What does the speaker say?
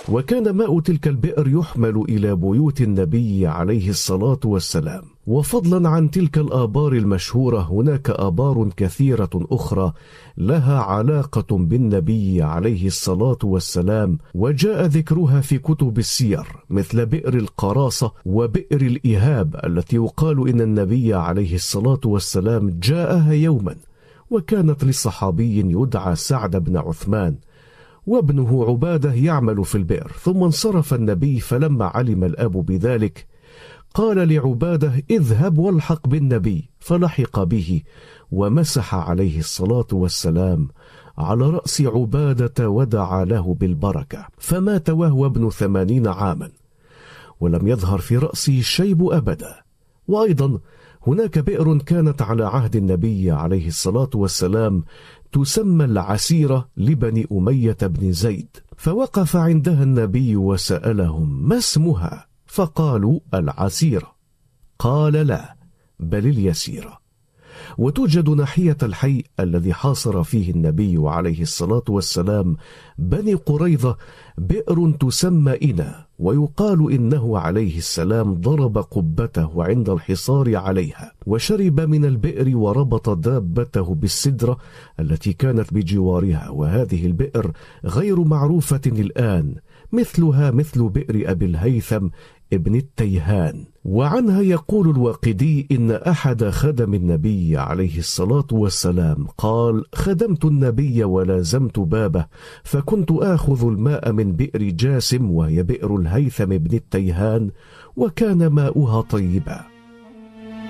وكان ماء تلك البئر يحمل إلى بيوت النبي عليه الصلاة والسلام. وفضلا عن تلك الآبار المشهورة، هناك آبار كثيرة أخرى لها علاقة بالنبي عليه الصلاة والسلام، وجاء ذكرها في كتب السير، مثل بئر القراصة وبئر الإهاب التي يقال إن النبي عليه الصلاة والسلام جاءها يوما، وكانت لصحابي يدعى سعد بن عثمان، وابنه عبادة يعمل في البئر. ثم انصرف النبي، فلما علم الأب بذلك قال لعبادة: اذهب والحق بالنبي، فلحق به ومسح عليه الصلاة والسلام على رأس عبادة ودعا له بالبركة، فمات وهو ابن 80 عاما ولم يظهر في رأسه الشيب أبدا. وأيضا هناك بئر كانت على عهد النبي عليه الصلاة والسلام تسمى العسيرة لبني أمية بن زيد، فوقف عندها النبي وسألهم: ما اسمها؟ فقالوا: العسيرة. قال: لا، بل اليسيرة. وتوجد ناحية الحي الذي حاصر فيه النبي عليه الصلاة والسلام بني قريظة بئر تسمى إنا، ويقال إنه عليه السلام ضرب قبته عند الحصار عليها، وشرب من البئر وربط دابته بالسدرة التي كانت بجوارها. وهذه البئر غير معروفة الآن، مثلها مثل بئر أبي الهيثم ابن التيهان. وعنها يقول الواقدي إن أحد خدم النبي عليه الصلاة والسلام قال: خدمت النبي ولازمت بابه، فكنت آخذ الماء من بئر جاسم، وهي بئر الهيثم ابن التيهان، وكان ماؤها طيبا.